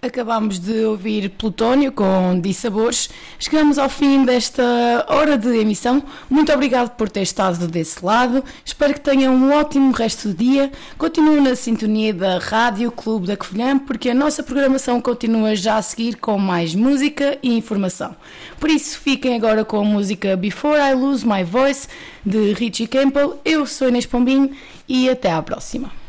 Acabámos de ouvir Plutónio com Dissabores. Chegamos ao fim desta hora de emissão. Muito obrigado por ter estado desse lado. Espero que tenham um ótimo resto do dia. Continuem na sintonia da Rádio Clube da Covilhã, porque a nossa programação continua já a seguir com mais música e informação. Por isso, fiquem agora com a música Before I Lose My Voice, de Richie Campbell. Eu sou Inês Pombinho e até à próxima.